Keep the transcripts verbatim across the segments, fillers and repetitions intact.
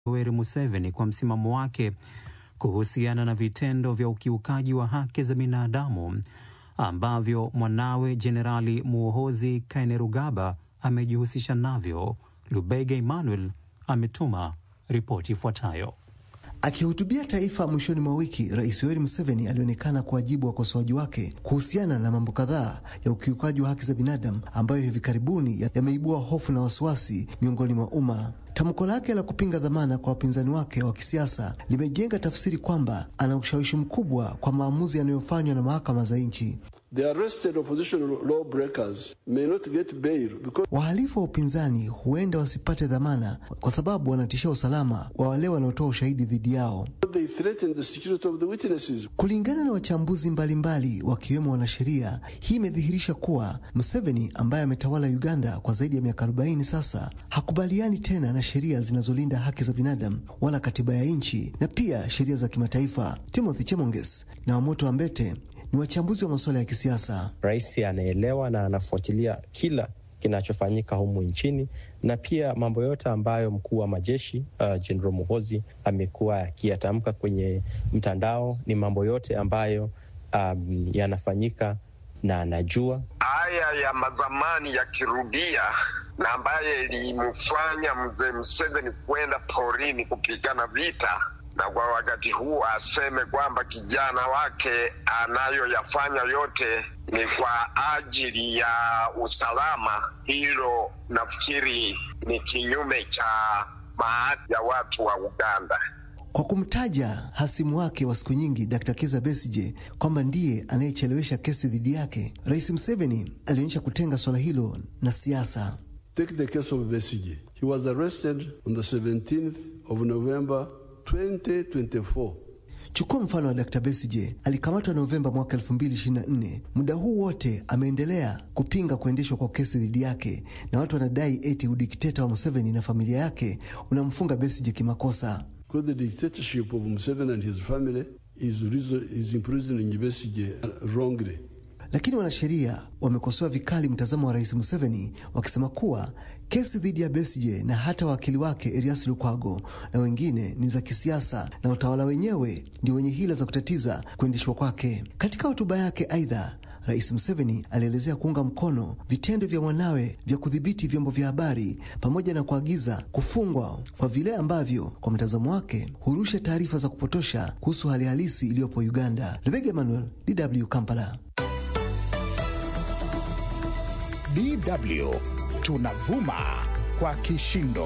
Yoweri Museveni kwa msimamo wake kuhusiana na vitendo vya ukiukaji wa haki za binadamu ambavyo mwanawe Jenerali Muhoozi Kainerugaba amejihusisha navyo. Lubega Emmanuel ametuma ripoti ifuatayo. Akihutubia taifa mwishoni mwa wiki, Rais Yoweri Museveni alionekana kuwajibu wakosoaji wake kuhusiana na mambo kadhaa ya ukiukaji wa haki za binadamu ambayo hivi karibuni yameibua hofu na wasiwasi miongoni mwa umma. Tamko lake la kupinga dhamana kwa wapinzani wake wa kisiasa limejenga tafsiri kwamba ana ushawishi mkubwa kwa maamuzi yanayofanywa na mahakama za nchi. The arrested opposition lawbreakers may not get bail because wahalifu wa upinzani huenda wasipate dhamana kwa sababu wanatishia usalama wa wale wanaotoa ushahidi dhidi yao. They threaten the security of the witnesses. Kulingana na wachambuzi mbalimbali wakiwemo wanasheria, hii imedhihirisha kuwa Museveni ambaye ametawala Uganda kwa zaidi ya miaka arobaini sasa hakubaliani tena na sheria zinazolinda haki za binadamu wala katiba ya nchi na pia sheria za kimataifa. Timothy Chemonges na Wamoto Ambete ni wachambuzi wa masuala ya kisiasa. Rais anaelewa na anafuatilia kila kinachofanyika humu nchini na pia mambo yote ambayo mkuu wa majeshi uh, General Muhoozi amekuwa akiyatamka kwenye mtandao ni mambo yote ambayo um, yanafanyika na anajua. Haya ya mazamani yakirudia na ambaye ilimfanya mzee Museveni kwenda porini kupigana vita, na kwa wakati huu aseme kwamba kijana wake anayoyafanya yote ni kwa ajili ya usalama, hilo nafikiri ni kinyume cha maadili ya watu wa Uganda. Kwa kumtaja hasimu wake wa siku nyingi Daktari Kizza Besigye kwamba ndiye anayechelewesha kesi dhidi yake, Rais Museveni alionyesha kutenga swala hilo na siasa. Take the case of Besigye. He was arrested on the seventeenth of November twenty twenty-four. Chukua mfano wa Daktari Besigye, alikamatwa Novemba mwaka elfu mbili ishirini na nne. Muda huu wote ameendelea kupinga kuendeshwa kwa kesi dhidi yake, na watu wanadai eti udikteta wa Museveni na familia yake unamfunga Besigye kimakosa. Because the dictatorship of Museveni and his family is, is imprisoning Besigye wrongly. Lakini wanasheria wamekosoa vikali mtazamo wa Rais Museveni wakisema kuwa kesi dhidi ya Besigye na hata wakili wake Erias Lukwago na wengine ni za kisiasa na utawala wenyewe ndio wenye hila za kutatiza kuendeshwa kwake. Katika hotuba yake aidha, Rais Museveni alielezea kuunga mkono vitendo vya mwanawe vya kudhibiti vyombo vya habari pamoja na kuagiza kufungwa kwa vile ambavyo kwa mtazamo wake hurusha taarifa za kupotosha kuhusu hali halisi iliyopo Uganda. Lubega Emmanuel, D W Kampala. D W tunavuma kwa kishindo.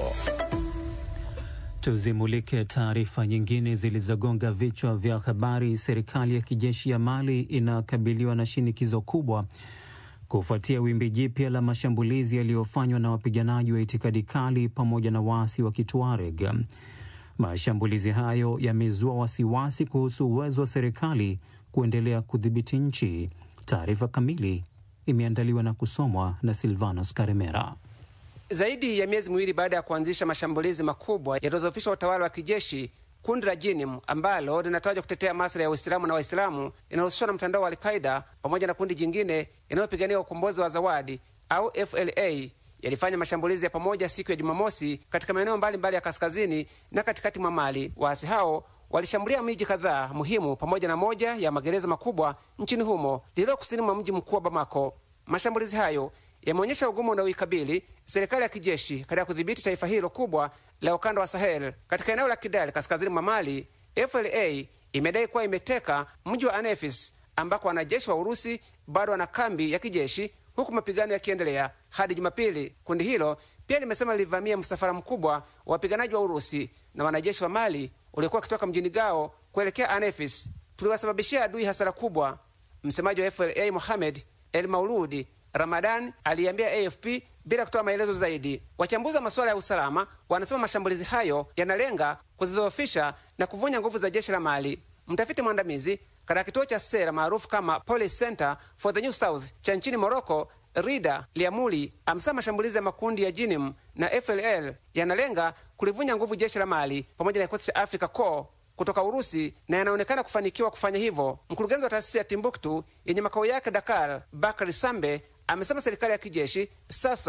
Tuzimulike taarifa nyingine zilizogonga vichwa vya habari. Serikali ya kijeshi ya Mali inakabiliwa na shinikizo kubwa kufuatia wimbi jipya la mashambulizi yaliyofanywa na wapiganaji wa itikadi kali pamoja na waasi wa Kituareg. Mashambulizi hayo yamezua wasiwasi kuhusu uwezo wa serikali kuendelea kudhibiti nchi. Taarifa kamili imeandaliwa na kusomwa na Silvanos Karemera. Zaidi ya miezi miwili baada ya kuanzisha mashambulizi makubwa yaliyodhoofisha utawala wa kijeshi, kundi la Jinim ambalo linatajwa kutetea maslahi ya Uislamu na Waislamu linahusishwa na mtandao wa Al-Qaeda pamoja na kundi jingine linalopigania ukombozi wa Zawadi au F L A yalifanya mashambulizi ya pamoja siku ya Jumamosi katika maeneo mbalimbali ya kaskazini na katikati mwa Mali. Waasi hao walishambulia miji kadhaa muhimu pamoja na moja ya magereza makubwa nchini humo lililo kusini mwa mji mkuu wa Bamako. Mashambulizi hayo yameonyesha ugumu unaoikabili serikali ya kijeshi katika kudhibiti taifa hilo kubwa la ukanda wa Sahel. Katika eneo la Kidal kaskazini mwa Mali, F L A imedai kuwa imeteka mji wa Anefis ambako wanajeshi wa Urusi bado wana kambi ya kijeshi, huku mapigano yakiendelea hadi Jumapili. Kundi hilo pia limesema lilivamia msafara mkubwa wa wapiganaji wa Urusi na wanajeshi wa Mali uliokuwa wakitoka mjini Gao kuelekea Anefis. Tuliwasababishia adui hasara kubwa, msemaji wa F L A Mohamed El Mauludi Ramadan aliambia A F P bila kutoa maelezo zaidi. Wachambuzi wa masuala ya usalama wanasema mashambulizi hayo yanalenga kuzidhoofisha na kuvunja nguvu za jeshi la Mali. Mtafiti mwandamizi katika kituo cha sera maarufu kama Policy Center for the New South cha nchini Morocco, Rida Liamuli, amesema mashambulizi ya makundi ya Jinim na F L L yanalenga kulivunja nguvu jeshi la Mali pamoja na kikosi cha Africa Corps kutoka Urusi na yanaonekana kufanikiwa kufanya hivyo. Mkurugenzi wa taasisi ya Timbuktu yenye makao yake Dakar, Bakari Sambe, amesema serikali ya kijeshi sasa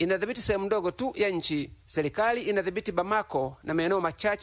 inadhibiti sehemu ndogo tu ya nchi. Serikali inadhibiti Bamako na maeneo machache